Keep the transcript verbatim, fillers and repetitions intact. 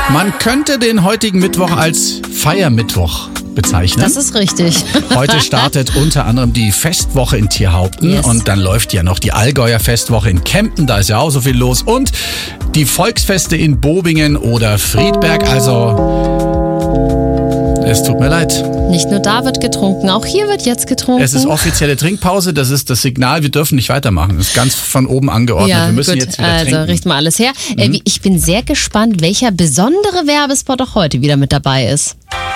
Man könnte den heutigen Mittwoch als Feiermittwoch bezeichnen. Das ist richtig. Heute startet unter anderem die Festwoche in Thierhaupten Yes. und dann läuft ja noch die Allgäuer Festwoche in Kempten, da ist ja auch so viel los und die Volksfeste in Bobingen oder Friedberg, also es tut mir leid. Nicht nur da wird getrunken, auch hier wird jetzt getrunken. Es ist offizielle Trinkpause, das ist das Signal, wir dürfen nicht weitermachen. Das ist ganz von oben angeordnet, Ja, wir müssen gut, jetzt wieder also trinken. richten wir alles her. Mhm. Äh, Ich bin sehr gespannt, welcher besondere Werbespot auch heute wieder mit dabei ist.